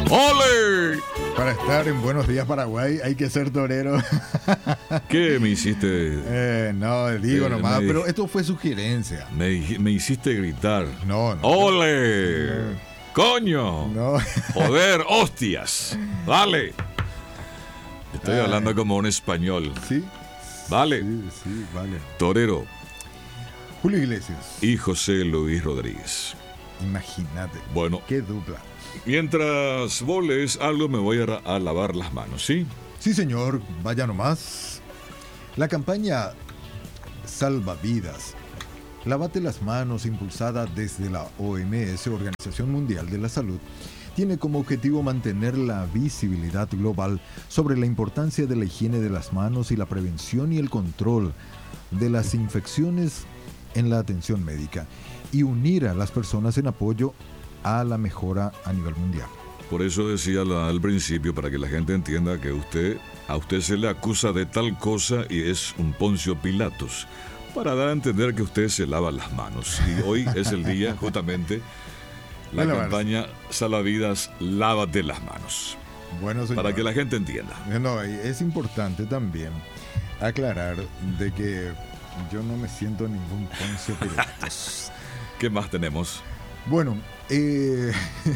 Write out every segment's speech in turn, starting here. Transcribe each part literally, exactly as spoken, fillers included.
¡Ole! Para estar en Buenos Días Paraguay hay que ser torero. ¿Qué me hiciste? Eh, no, digo Eh, nomás, me- pero esto fue sugerencia. Me, me hiciste gritar. No, no. ¡Ole! ¡Coño! No. ¡Joder, hostias! ¡Dale! Estoy Ay. hablando como un español. Sí, Vale. sí, sí, vale. Torero Julio Iglesias, y José Luis Rodríguez. imagínate. Bueno, Qué dupla. mientras vos lees algo me voy a, ra- a lavar las manos, ¿sí? Sí, señor, vaya nomás. La campaña Salva Vidas, Lávate las manos, impulsada desde la O M S, Organización Mundial de la Salud, tiene como objetivo mantener la visibilidad global sobre la importancia de la higiene de las manos y la prevención y el control de las infecciones en la atención médica y unir a las personas en apoyo a la mejora a nivel mundial. Por eso decía la- al principio, para que la gente entienda que usted, a usted se le acusa de tal cosa y es un Poncio Pilatos, para dar a entender que usted se lava las manos. Y hoy es el día, justamente, la De lavarse. campaña Salvavidas, lávate las manos. Bueno, señor. Para que la gente entienda. No, y es importante también aclarar de que yo no me siento ningún Poncio Pilatos. ¿Qué más tenemos? Bueno, eh,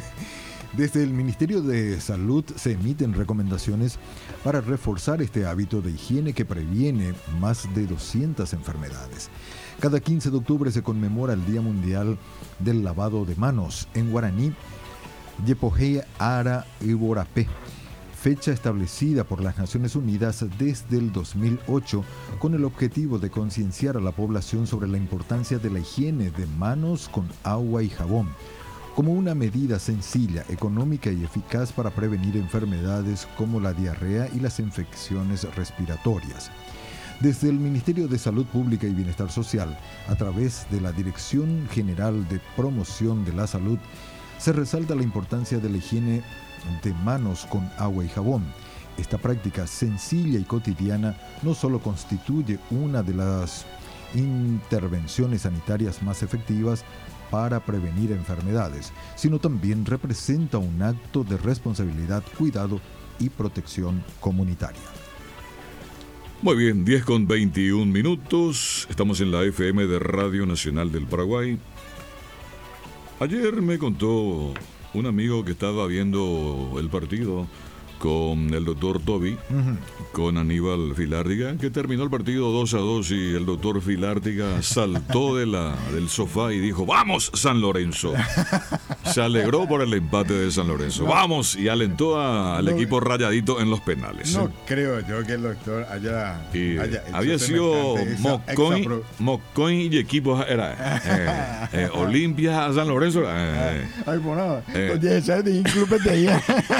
desde el Ministerio de Salud se emiten recomendaciones para reforzar este hábito de higiene que previene más de doscientas enfermedades. Cada quince de octubre se conmemora el Día Mundial del Lavado de Manos, en guaraní, Yepohei Ara Iborapé, fecha establecida por las Naciones Unidas desde el dos mil ocho con el objetivo de concienciar a la población sobre la importancia de la higiene de manos con agua y jabón, como una medida sencilla, económica y eficaz para prevenir enfermedades como la diarrea y las infecciones respiratorias. Desde el Ministerio de Salud Pública y Bienestar Social, a través de la Dirección General de Promoción de la Salud, se resalta la importancia de la higiene de manos con agua y jabón. Esta práctica sencilla y cotidiana no solo constituye una de las intervenciones sanitarias más efectivas para prevenir enfermedades, sino también representa un acto de responsabilidad, cuidado y protección comunitaria. Muy bien, diez con veintiún minutos. Estamos en la F M de Radio Nacional del Paraguay. Ayer me contó un amigo que estaba viendo el partido con el doctor Toby, Ujú. con Aníbal Filártiga, que terminó el partido dos a dos y el doctor Filártiga saltó de la, del sofá y dijo, ¡vamos, San Lorenzo! Se alegró por el empate de San Lorenzo. No. ¡Vamos! Y alentó a- al No. equipo rayadito en los penales. No creo yo que el doctor haya, Y haya hecho había sido semejante exa- Mocoin, exapro- Mocoin y equipos era eh, eh, Olimpia San Lorenzo. eh, Ay, por nada. Eh. Oye, ¿sabes de club de ahí?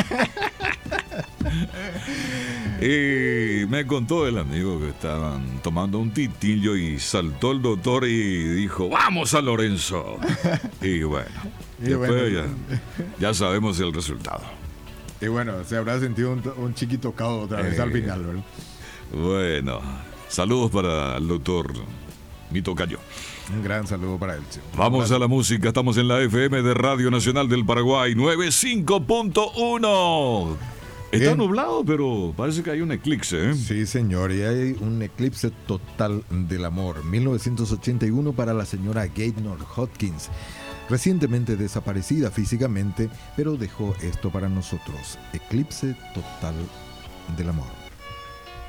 Y me contó el amigo que estaban tomando un titillo y saltó el doctor y dijo, ¡vamos San Lorenzo! Y bueno, Y después bueno. ya, ya sabemos el resultado. Y bueno, se habrá sentido un, un chiquito cao otra vez Eh. al final, ¿verdad? Bueno, saludos para el doctor Mito Cayo. Un gran saludo para él. sí. Vamos a la música, estamos en la F M de Radio Nacional del Paraguay, noventa y cinco punto uno. Está Bien. nublado, pero parece que hay un eclipse, ¿eh? Sí, señor, y hay un eclipse total del amor. mil novecientos ochenta y uno para la señora Gaynor Hopkins, recientemente desaparecida físicamente, pero dejó esto para nosotros. Eclipse total del amor.